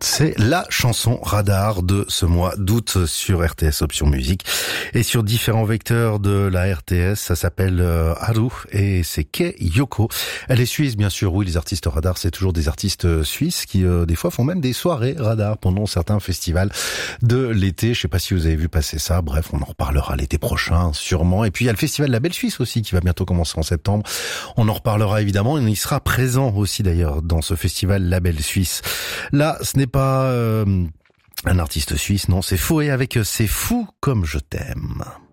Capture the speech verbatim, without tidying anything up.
C'est la chanson Radar de ce mois d'août sur R T S Option Musique et sur différents vecteurs de la R T S. Ça s'appelle euh, Haru et c'est Kei Yoko. Elle est suisse, bien sûr. Oui, les artistes Radar, c'est toujours des artistes euh, suisses qui euh, des fois font même des soirées Radar pendant certains festivals de l'été. Je sais pas si vous avez vu passer ça. Bref, on en reparlera l'été prochain, sûrement. Et puis il y a le festival Label Suisse aussi qui va bientôt commencer en septembre. On en reparlera évidemment. Il sera présent aussi d'ailleurs dans ce festival Label Suisse. Là, ce n'est pas euh, un artiste suisse, non, c'est Foé avec C'est fou comme je t'aime.